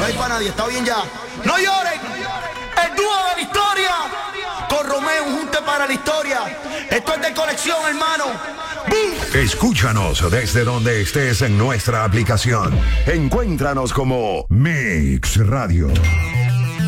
No hay para nadie, está bien ya. No lloren. El dúo de la historia. Con Romeo, un junte para la historia. Esto es de colección, hermano. ¡Bum! Escúchanos desde donde estés en nuestra aplicación. Encuéntranos como Mix Radio.